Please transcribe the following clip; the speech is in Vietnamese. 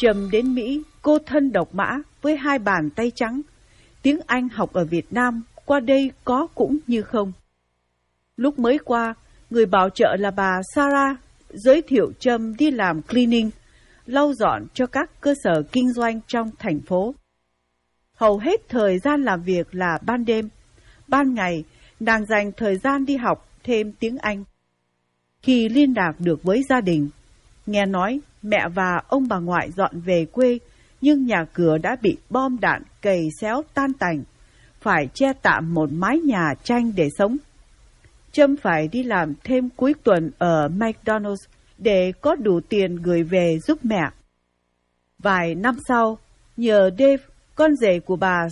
Trâm đến Mỹ, cô thân độc mã với 2 bàn tay trắng. Tiếng Anh học ở Việt Nam, qua đây có cũng như không. Lúc mới qua, người bảo trợ là bà Sarah giới thiệu Trâm đi làm cleaning, lau dọn cho các cơ sở kinh doanh trong thành phố. Hầu hết thời gian làm việc là ban đêm. Ban ngày, nàng dành thời gian đi học thêm tiếng Anh. Khi liên lạc được với gia đình, nghe nói mẹ và ông bà ngoại dọn về quê, nhưng nhà cửa đã bị bom đạn cày xéo tan tành, phải che tạm một mái nhà tranh để sống. Trâm phải đi làm thêm cuối tuần ở McDonald's để có đủ tiền gửi về giúp mẹ. Vài năm sau, nhờ Dave, con rể của bà